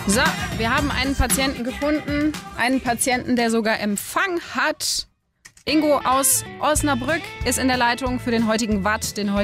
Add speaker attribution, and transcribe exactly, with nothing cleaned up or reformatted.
Speaker 1: So, wir haben einen Patienten gefunden. Einen Patienten, der sogar Empfang hat. Ingo aus Osnabrück ist in der Leitung für den heutigen Watt, den heutigen